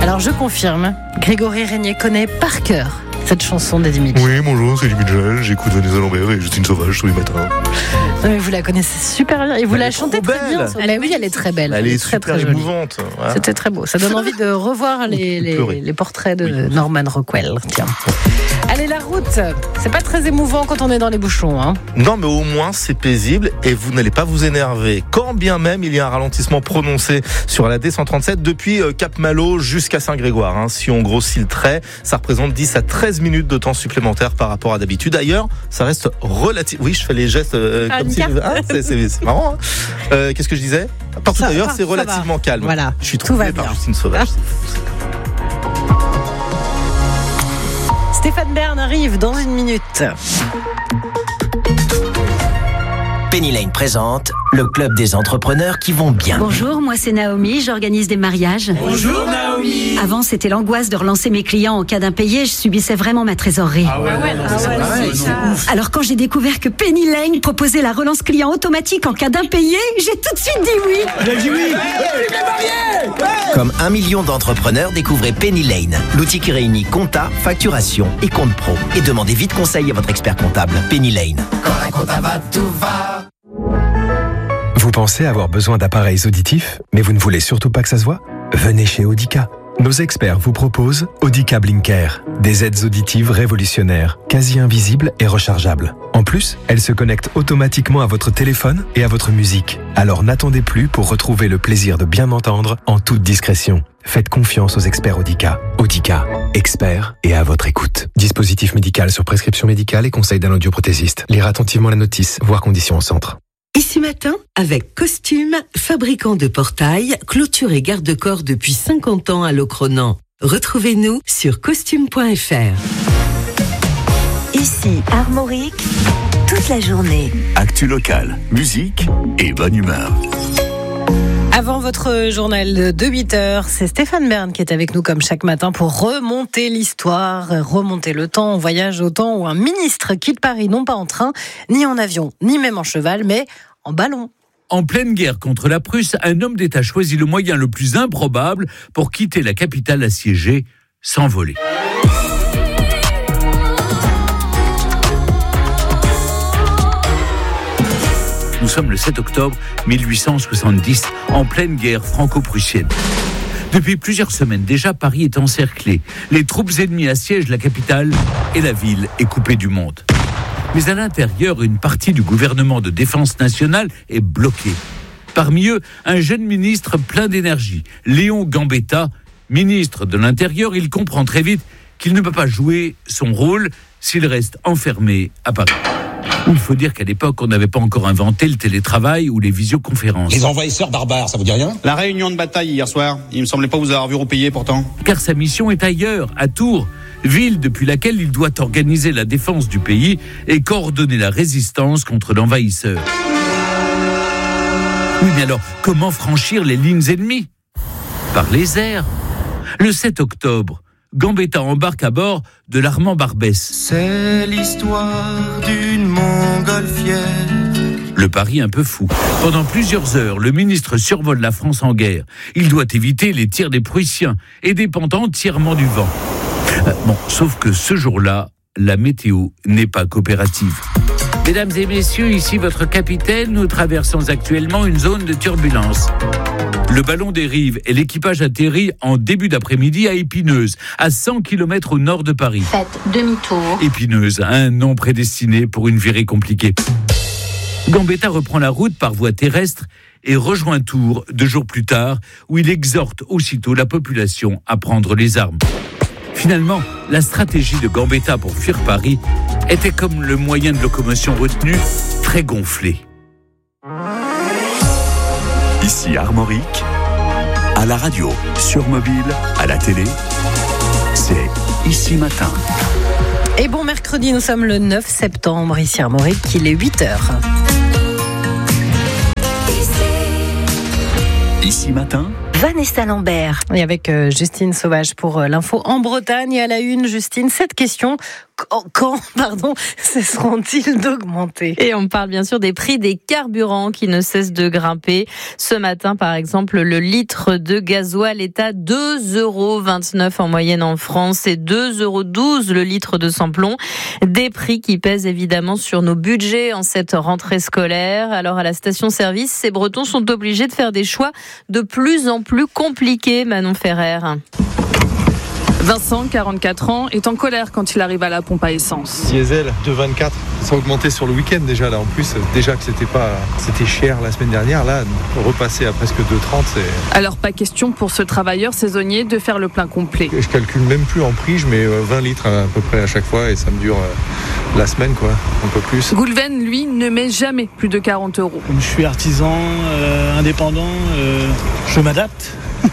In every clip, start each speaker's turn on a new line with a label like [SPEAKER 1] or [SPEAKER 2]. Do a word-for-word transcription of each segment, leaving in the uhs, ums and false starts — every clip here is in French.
[SPEAKER 1] Alors je confirme, Grégory Régnier connaît par cœur cette chanson d'Eddie Mitchell.
[SPEAKER 2] Oui, bonjour, c'est Eddie Mitchell, j'écoute Vanessa Lambert et Justine Sauvage tous les matins.
[SPEAKER 1] Non, mais vous la connaissez super bien et vous
[SPEAKER 2] Elle
[SPEAKER 1] la
[SPEAKER 2] est
[SPEAKER 1] chantez
[SPEAKER 2] trop
[SPEAKER 1] très bien.
[SPEAKER 2] belle.
[SPEAKER 1] Mais oui, elle est très belle.
[SPEAKER 2] Elle est
[SPEAKER 1] très,
[SPEAKER 2] super
[SPEAKER 1] très jolie.
[SPEAKER 2] émouvante. Voilà.
[SPEAKER 1] C'était très beau. Ça donne envie de revoir les, les, les portraits de
[SPEAKER 2] Oui.
[SPEAKER 1] Norman Rockwell. Tiens. Allez, la route, c'est pas très émouvant quand on est dans les bouchons. Hein.
[SPEAKER 2] Non, mais au moins c'est paisible et vous n'allez pas vous énerver. Quand bien même il y a un ralentissement prononcé sur la D cent trente-sept depuis Cap-Malo jusqu'à Saint-Grégoire. Hein. Si on grossit le trait, ça représente dix à treize minutes de temps supplémentaire par rapport à d'habitude. D'ailleurs, ça reste relatif. Oui, je fais les gestes euh,
[SPEAKER 1] Ah,
[SPEAKER 2] comme
[SPEAKER 1] une
[SPEAKER 2] si.
[SPEAKER 1] carte.
[SPEAKER 2] Ah, c'est, c'est, c'est marrant. Hein. Euh, qu'est-ce que je disais ? Partout
[SPEAKER 1] Ça,
[SPEAKER 2] d'ailleurs,
[SPEAKER 1] partout,
[SPEAKER 2] c'est
[SPEAKER 1] ça
[SPEAKER 2] relativement
[SPEAKER 1] va.
[SPEAKER 2] calme.
[SPEAKER 1] Voilà.
[SPEAKER 2] Je suis
[SPEAKER 1] Tout
[SPEAKER 2] trouvé
[SPEAKER 1] va
[SPEAKER 2] par
[SPEAKER 1] bien.
[SPEAKER 2] Justine Sauvage.
[SPEAKER 1] Ah.
[SPEAKER 2] C'est fou, c'est
[SPEAKER 1] Stéphane Bern arrive dans une minute.
[SPEAKER 3] Penny Lane présente le club des entrepreneurs qui vont bien.
[SPEAKER 4] Bonjour, moi c'est Naomi, j'organise des mariages.
[SPEAKER 5] Bonjour Naomi.
[SPEAKER 4] Avant, c'était l'angoisse de relancer mes clients en cas d'impayé, je subissais vraiment ma trésorerie.
[SPEAKER 5] Ah ouais, ah ouais, ah ouais, c'est ouf.
[SPEAKER 4] Alors quand j'ai découvert que Penny Lane proposait la relance client automatique en cas d'impayé, j'ai tout de suite dit oui.
[SPEAKER 5] Elle a dit oui.
[SPEAKER 3] Comme un million d'entrepreneurs, découvrez Penny Lane, l'outil qui réunit compta, facturation et compte pro. Et demandez vite conseil à votre expert comptable. Penny Lane.
[SPEAKER 6] Vous pensez avoir besoin d'appareils auditifs, mais vous ne voulez surtout pas que ça se voit ? Venez chez Audica. Nos experts vous proposent Audica Blinker, des aides auditives révolutionnaires, quasi invisibles et rechargeables. En plus, elles se connectent automatiquement à votre téléphone et à votre musique. Alors n'attendez plus pour retrouver le plaisir de bien entendre en toute discrétion. Faites confiance aux experts Audica. Audica, experts et à votre écoute. Dispositif médical sur prescription médicale et conseil d'un audioprothésiste. Lire attentivement la notice, voir conditions au centre.
[SPEAKER 7] Ici Matin, avec Costume, fabricant de portails, clôture et garde-corps depuis cinquante ans à Locronan. Retrouvez-nous sur costume point f r.
[SPEAKER 8] Ici Armorique, toute la journée.
[SPEAKER 9] Actu locale, musique et bonne humeur.
[SPEAKER 1] Avant votre journal de huit heures, c'est Stéphane Bern qui est avec nous comme chaque matin pour remonter l'histoire, remonter le temps. On voyage au temps où un ministre quitte Paris, non pas en train, ni en avion, ni même en cheval, mais en ballon.
[SPEAKER 10] En pleine guerre contre la Prusse, un homme d'État choisit le moyen le plus improbable pour quitter la capitale assiégée, s'envoler. Nous sommes le sept octobre mille huit cent soixante-dix, en pleine guerre franco-prussienne. Depuis plusieurs semaines déjà, Paris est encerclé. Les troupes ennemies assiègent la capitale et la ville est coupée du monde. Mais à l'intérieur, une partie du gouvernement de défense nationale est bloquée. Parmi eux, un jeune ministre plein d'énergie, Léon Gambetta, ministre de l'Intérieur. Il comprend très vite qu'il ne peut pas jouer son rôle s'il reste enfermé à Paris. Il faut dire qu'à l'époque, on n'avait pas encore inventé le télétravail ou les visioconférences.
[SPEAKER 11] Les envahisseurs barbares, ça vous dit rien ? La réunion de bataille hier soir, il me semblait pas vous avoir vu repayer pourtant.
[SPEAKER 10] Car sa mission est ailleurs, à Tours, ville depuis laquelle il doit organiser la défense du pays et coordonner la résistance contre l'envahisseur. Oui, mais alors, comment franchir les lignes ennemies ? Par les airs. Le sept octobre, Gambetta embarque à bord de l'Armand Barbès.
[SPEAKER 12] C'est l'histoire d'une montgolfière.
[SPEAKER 10] Le pari un peu fou. Pendant plusieurs heures, le ministre survole la France en guerre. Il doit éviter les tirs des Prussiens et dépend entièrement du vent. Euh, bon, sauf que ce jour-là, la météo n'est pas coopérative. Mesdames et messieurs, ici votre capitaine, nous traversons actuellement une zone de turbulence. Le ballon dérive et l'équipage atterrit en début d'après-midi à Épineuses, à cent kilomètres au nord de Paris.
[SPEAKER 8] Faites demi-tour.
[SPEAKER 10] Épineuses, un nom prédestiné pour une virée compliquée. Gambetta reprend la route par voie terrestre et rejoint Tours deux jours plus tard, où il exhorte aussitôt la population à prendre les armes. Finalement, la stratégie de Gambetta pour fuir Paris était comme le moyen de locomotion retenu, très gonflé.
[SPEAKER 9] Ici Armorique, à la radio, sur mobile, à la télé, c'est Ici Matin.
[SPEAKER 1] Et bon mercredi, nous sommes le neuf septembre, ici à Armorique, il est huit heures.
[SPEAKER 9] Ici Matin,
[SPEAKER 8] Vanessa Lambert.
[SPEAKER 1] Et avec euh, Justine Sauvage pour euh, l'info en Bretagne. Et à la une, Justine, cette question: quand, quand pardon, cesseront-ils d'augmenter ?
[SPEAKER 13] Et on parle bien sûr des prix des carburants qui ne cessent de grimper. Ce matin, par exemple, le litre de gasoil est à deux euros vingt-neuf en moyenne en France et deux euros douze le litre de samplon. Des prix qui pèsent évidemment sur nos budgets en cette rentrée scolaire. Alors à la station-service, ces Bretons sont obligés de faire des choix de plus en plus compliqués, Manon Ferrer.
[SPEAKER 14] Vincent, quarante-quatre ans, est en colère quand il arrive à la pompe à essence.
[SPEAKER 15] Diesel deux virgule vingt-quatre, ça a augmenté sur le week-end déjà là. En plus, déjà que c'était pas, c'était cher la semaine dernière, là, repasser à presque deux virgule trente, c'est...
[SPEAKER 14] Alors pas question pour ce travailleur saisonnier de faire le plein complet.
[SPEAKER 15] Je calcule même plus en prix, je mets vingt litres à peu près à chaque fois et ça me dure la semaine quoi, un peu plus.
[SPEAKER 14] Goulven, lui, ne met jamais plus de quarante euros.
[SPEAKER 16] Comme je suis artisan, euh, indépendant, euh, je m'adapte.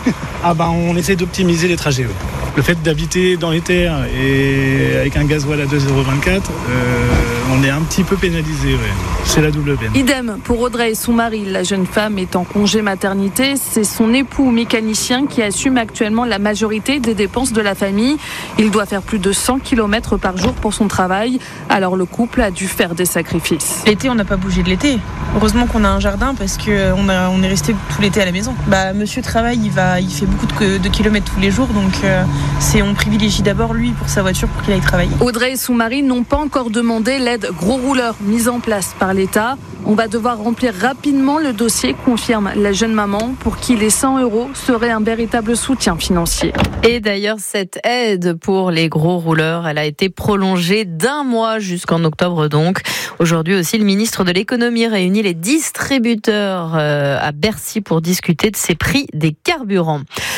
[SPEAKER 16] Ah ben on essaie d'optimiser les trajets. Ouais. Le fait d'habiter dans les terres et avec un gasoil à deux euros vingt-quatre, euh, on est un petit peu pénalisé. Ouais. C'est la double peine.
[SPEAKER 14] Idem pour Audrey et son mari. La jeune femme est en congé maternité. C'est son époux mécanicien qui assume actuellement la majorité des dépenses de la famille. Il doit faire plus de cent kilomètres par jour pour son travail. Alors le couple a dû faire des sacrifices.
[SPEAKER 17] L'été, on n'a pas bougé de l'été. Heureusement qu'on a un jardin parce qu'on a, on est resté tout l'été à la maison. Bah, monsieur travaille, il, va, il fait beaucoup de, de kilomètres tous les jours. Donc euh, c'est, on privilégie d'abord lui pour sa voiture pour qu'il aille travailler.
[SPEAKER 14] Audrey et son mari n'ont pas encore demandé l'aide gros rouleur mise en place par l'État. On va devoir remplir rapidement le dossier, confirme la jeune maman, pour qui les cent euros seraient un véritable soutien financier.
[SPEAKER 13] Et d'ailleurs, cette aide pour les gros rouleurs, elle a été prolongée d'un mois jusqu'en octobre donc. Aujourd'hui aussi, le ministre de l'économie réunit les distributeurs à Bercy pour discuter de ces prix des carburants.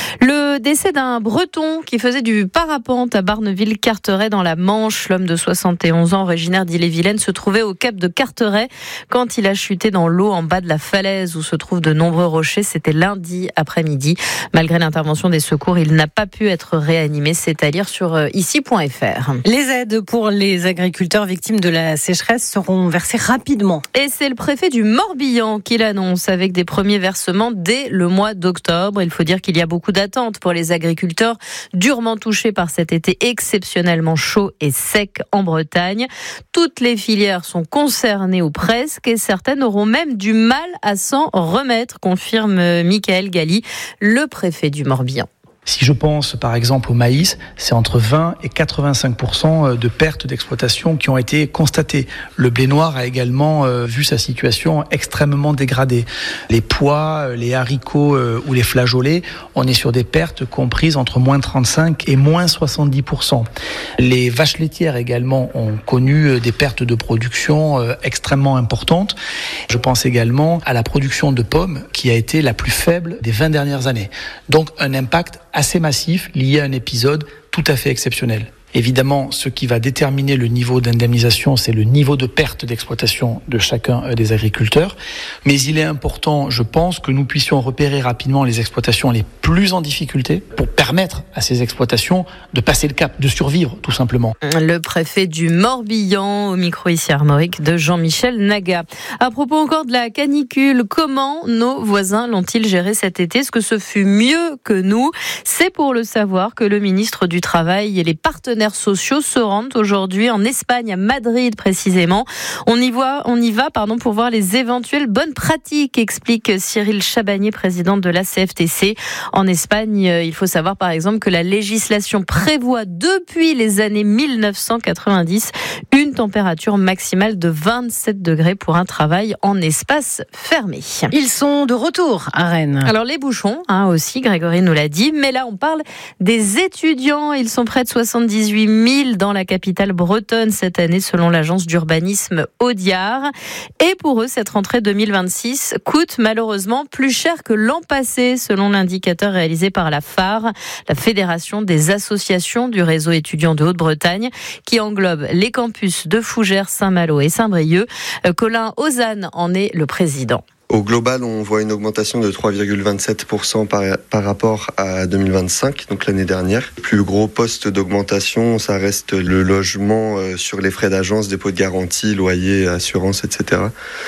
[SPEAKER 13] Le décès d'un Breton qui faisait du parapente à Barneville-Carteret dans la Manche. L'homme de soixante et onze ans, originaire d'Ille-et-Vilaine, se trouvait au cap de Carteret quand il a chuté dans l'eau en bas de la falaise où se trouvent de nombreux rochers. C'était lundi après-midi. Malgré l'intervention des secours, il n'a pas pu être réanimé. C'est à lire sur ici point f r.
[SPEAKER 1] Les aides pour les agriculteurs victimes de la sécheresse seront versées rapidement.
[SPEAKER 13] Et c'est le préfet du Morbihan qui l'annonce avec des premiers versements dès le mois d'octobre. Il faut dire qu'il y a beaucoup d'attentes pour les agriculteurs durement touchés par cet été exceptionnellement chaud et sec en Bretagne. Toutes les filières sont concernées ou presque et certaines auront même du mal à s'en remettre, confirme Michael Galli, le préfet du Morbihan.
[SPEAKER 18] Si je pense par exemple au maïs, c'est entre vingt et quatre-vingt-cinq pour cent de pertes d'exploitation qui ont été constatées. Le blé noir a également euh, vu sa situation extrêmement dégradée. Les pois, les haricots euh, ou les flageolets, on est sur des pertes comprises entre moins trente-cinq et moins soixante-dix pour cent. Les vaches laitières également ont connu des pertes de production euh, extrêmement importantes. Je pense également à la production de pommes qui a été la plus faible des vingt dernières années. Donc un impact assez massif lié à un épisode tout à fait exceptionnel. Évidemment, ce qui va déterminer le niveau d'indemnisation, c'est le niveau de perte d'exploitation de chacun des agriculteurs. Mais il est important, je pense, que nous puissions repérer rapidement les exploitations les plus en difficulté pour permettre à ces exploitations de passer le cap, de survivre, tout simplement.
[SPEAKER 13] Le préfet du Morbihan, au micro ici Armorique de Jean-Michel Naga. À propos encore de la canicule, comment nos voisins l'ont-ils géré cet été ? Est-ce que ce fut mieux que nous ? C'est pour le savoir que le ministre du Travail et les partenaires sociaux se rendent aujourd'hui en Espagne, à Madrid précisément. On y voit, on y va, pardon, pour voir les éventuelles bonnes pratiques, explique Cyril Chabagnier, président de la C F T C. En Espagne, il faut savoir par exemple que la législation prévoit depuis les années mille neuf cent quatre-vingt-dix une température maximale de vingt-sept degrés pour un travail en espace fermé.
[SPEAKER 1] Ils sont de retour à Rennes.
[SPEAKER 13] Alors les bouchons, hein, aussi, Grégory nous l'a dit, mais là on parle des étudiants. Ils sont près de soixante-dix-huit mille dans la capitale bretonne cette année selon l'agence d'urbanisme Audiard. Et pour eux, cette rentrée deux mille vingt-six coûte malheureusement plus cher que l'an passé selon l'indicateur réalisé par la F A R, la Fédération des associations du réseau étudiant de Haute-Bretagne, qui englobe les campus de Fougères, Saint-Malo et Saint-Brieuc. Colin Ozanne en est le président.
[SPEAKER 19] Au global, on voit une augmentation de trois virgule vingt-sept pour cent par, par rapport à deux mille vingt-cinq, donc l'année dernière. Le plus gros poste d'augmentation, ça reste le logement sur les frais d'agence, dépôt de garantie, loyer, assurance, et cetera.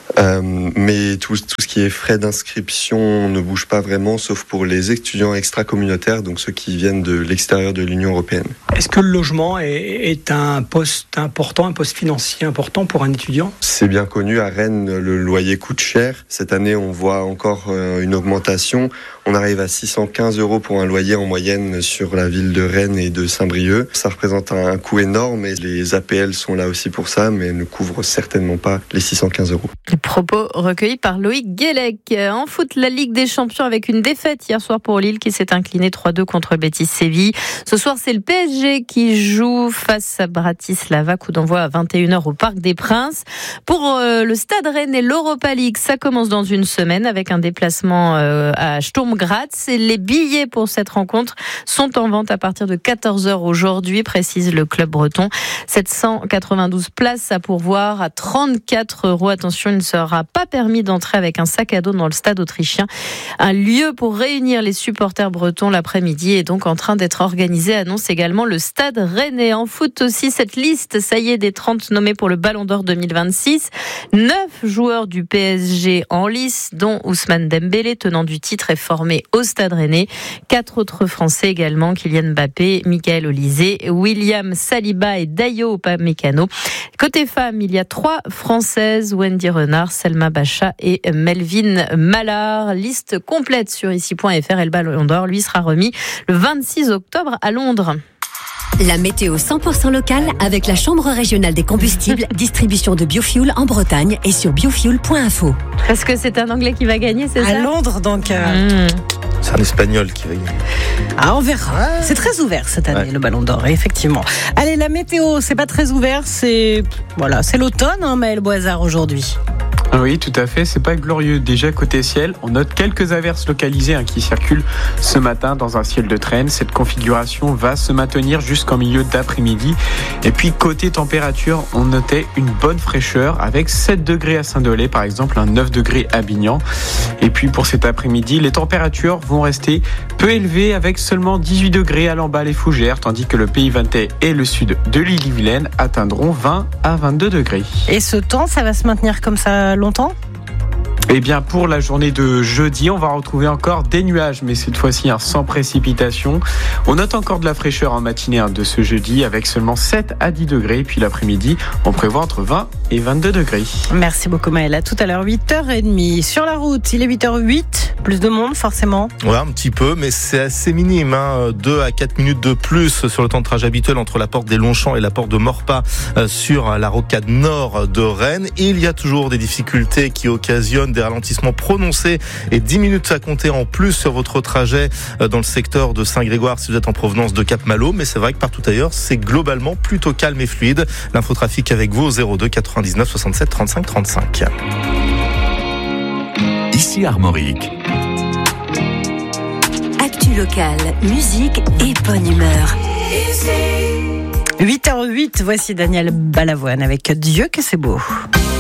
[SPEAKER 19] Euh, mais tout, tout ce qui est frais d'inscription ne bouge pas vraiment, sauf pour les étudiants extra-communautaires, donc ceux qui viennent de l'extérieur de l'Union européenne.
[SPEAKER 20] Est-ce que le logement est, est un poste important, un poste financier important pour un étudiant ?
[SPEAKER 19] C'est bien connu, à Rennes, le loyer coûte cher. Cette année, on voit encore une augmentation. On arrive à six cent quinze euros pour un loyer en moyenne sur la ville de Rennes et de Saint-Brieuc. Ça représente un coût énorme et les A P L sont là aussi pour ça, mais elles ne couvrent certainement pas les six cent quinze euros.
[SPEAKER 13] Propos recueillis par Loïc Guélec. En foot, la Ligue des Champions avec une défaite hier soir pour Lille qui s'est incliné trois deux contre Betis Séville. Ce soir, c'est le P S G qui joue face à Bratislava, coup d'envoi à vingt et une heures au Parc des Princes. Pour euh, le Stade Rennais, l'Europa League, ça commence dans une semaine avec un déplacement euh, à Sturm Graz. Et les billets pour cette rencontre sont en vente à partir de quatorze heures aujourd'hui, précise le club breton. sept cent quatre-vingt-douze places à pourvoir à trente-quatre euros. Attention, il ne sera pas permis d'entrer avec un sac à dos dans le stade autrichien. Un lieu pour réunir les supporters bretons l'après-midi est donc en train d'être organisé, annonce également le Stade Rennais. En foot aussi, cette liste, ça y est, des trente nommés pour le Ballon d'Or deux mille vingt-six. neuf joueurs du P S G en lice, dont Ousmane Dembélé, tenant du titre, est formé au Stade Rennais. Quatre autres Français également, Kylian Mbappé, Michael Olise, William Saliba et Dayo Upamecano. Côté femmes, il y a trois Françaises, Wendy Renard, Selma Bacha et Melvin Mallard. Liste complète sur ici point f r. Et le Ballon d'Or, lui, sera remis le vingt-six octobre à Londres.
[SPEAKER 4] La météo cent pour cent locale avec la Chambre régionale des combustibles, distribution de biofuel en Bretagne et sur biofuel point info.
[SPEAKER 13] Est-ce que c'est un Anglais qui va gagner, c'est ça ?
[SPEAKER 1] À Londres, donc. Euh...
[SPEAKER 2] Mmh. C'est un Espagnol qui va gagner.
[SPEAKER 1] Ah, on verra. Ouais. C'est très ouvert cette année, ouais. Le Ballon d'Or, effectivement. Allez, la météo, c'est pas très ouvert, c'est voilà, c'est l'automne, hein, Maël Boisard, aujourd'hui.
[SPEAKER 21] Oui, tout à fait, c'est pas glorieux. Déjà côté ciel, on note quelques averses localisées hein, qui circulent ce matin dans un ciel de traîne. Cette configuration va se maintenir jusqu'en milieu d'après-midi. Et puis côté température, on notait une bonne fraîcheur avec sept degrés à Saint-Dolé par exemple, un neuf degrés à Bignan. Et puis pour cet après-midi, les températures vont rester peu élevées avec seulement dix-huit degrés à Lamballe et Fougères, tandis que le Pays Vintais et le sud de l'Ille-et-Vilaine atteindront vingt à vingt-deux degrés.
[SPEAKER 1] Et ce temps, ça va se maintenir comme ça longtemps ?
[SPEAKER 21] Eh bien, pour la journée de jeudi, on va retrouver encore des nuages, mais cette fois-ci hein, sans précipitation. On note encore de la fraîcheur en matinée hein, de ce jeudi, avec seulement sept à dix degrés. Puis l'après-midi, on prévoit entre vingt et vingt-deux degrés.
[SPEAKER 1] Merci beaucoup Maëlle. À tout à l'heure, huit heures trente. Sur la route, il est huit heures huit. Plus de monde, forcément.
[SPEAKER 2] Ouais, un petit peu, mais c'est assez minime. Hein. deux à quatre minutes de plus sur le temps de trajet habituel entre la porte des Longchamps et la porte de Maurepas euh, sur la rocade nord de Rennes. Il y a toujours des difficultés qui occasionnent des ralentissements prononcés et dix minutes à compter en plus sur votre trajet dans le secteur de Saint-Grégoire si vous êtes en provenance de Cap-Malo. Mais c'est vrai que partout ailleurs, c'est globalement plutôt calme et fluide. L'infotrafic avec vous au zéro deux quatre-vingt-dix-neuf soixante-sept trente-cinq trente-cinq.
[SPEAKER 9] Ici Armorique.
[SPEAKER 4] Actu local, musique et bonne humeur.
[SPEAKER 1] huit heures huit, voici Daniel Balavoine avec Dieu que c'est beau.